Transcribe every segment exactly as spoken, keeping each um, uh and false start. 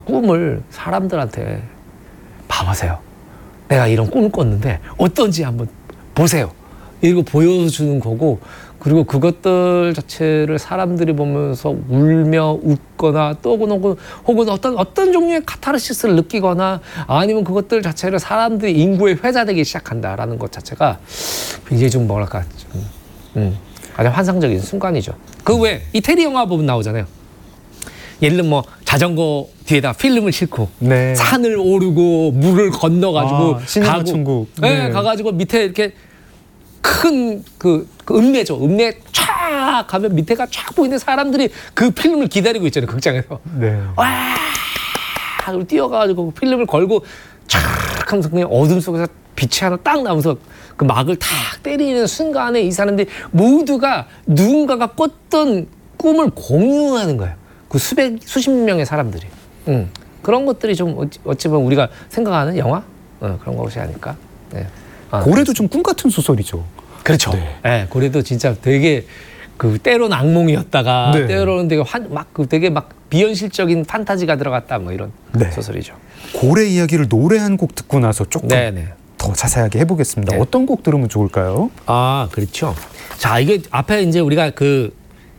꿈을 사람들한테 봐보세요. 내가 이런 꿈을 꿨는데 어떤지 한번 보세요. 이거 보여주는 거고, 그리고 그것들 자체를 사람들이 보면서 울며 웃거나 또는 혹은, 혹은 어떤 어떤 종류의 카타르시스를 느끼거나 아니면 그것들 자체를 사람들이 인구에 회자되기 시작한다라는 것 자체가 굉장히 좀 뭐랄까 좀, 음, 가장 환상적인 순간이죠. 그 외에 이태리 영화 보면 나오잖아요. 예를 들면 뭐 자전거 뒤에다 필름을 싣고 네. 산을 오르고 물을 건너가지고 아, 시네마 천국. 네, 네. 가가지고 밑에 이렇게 큰 그 그 읍내죠. 읍내 쫙 가면 밑에가 쫙 보이는 사람들이 그 필름을 기다리고 있잖아요. 극장에서. 네. 와! 그리고 뛰어가지고 그 필름을 걸고 쫙 하면서 그냥 어둠 속에서 빛이 하나 딱 나면서 그 막을 탁 때리는 순간에 이 사람들이 모두가 누군가가 꿨던 꿈을 공유하는 거예요. 그 수백, 수십 명의 사람들이. 음. 그런 것들이 좀 어찌, 어찌 보면 우리가 생각하는 영화? 어, 그런 것이 아닐까. 네. 아, 고래도 좀 꿈 같은 소설이죠. 그렇죠. 네. 네, 고래도 진짜 되게 그 때로는 악몽이었다가 네. 때로는 되게 막그 되게 막 비현실적인 판타지가 들어갔다 뭐 이런 네. 소설이죠. 고래 이야기를 노래 한 곡 듣고 나서 조금 네네. 더 자세하게 해보겠습니다. 네. 어떤 곡 들으면 좋을까요? 아, 그렇죠. 자, 이게 앞에 이제 우리가 그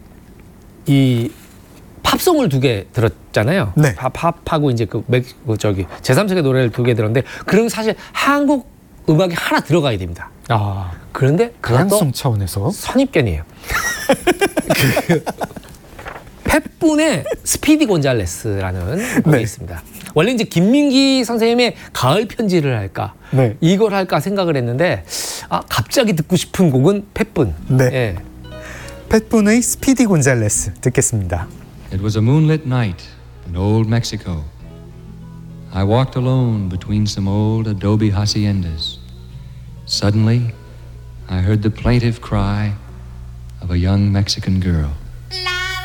이 팝송을 두 개 들었잖아요. 네. 팝, 팝하고 이제 그, 맥, 그 저기 제삼 세계 노래를 두 개 들었는데, 그럼 사실 한국 음악이 하나 들어가야 됩니다. 아, 그런데 그것도 다양성 차원에서 선입견이에요. 그 팻분의 스피디 곤잘레스라는 곡이 네. 있습니다. 원래 이제 김민기 선생님의 가을 편지를 할까, 네. 이걸 할까 생각을 했는데, 아, 갑자기 듣고 싶은 곡은 팻분. 네. 예. 팻분의 스피디 곤잘레스 듣겠습니다. It was a moonlit night in old Mexico. I walked alone between some old adobe haciendas. Suddenly, I heard the plaintive cry of a young Mexican girl.